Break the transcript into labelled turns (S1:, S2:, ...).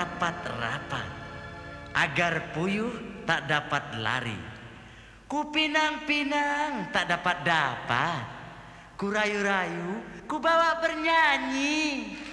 S1: rapat-rapat agar puyuh tak dapat lari. Ku pinang-pinang tak dapat, ku rayu-rayu, ku bawa bernyanyi.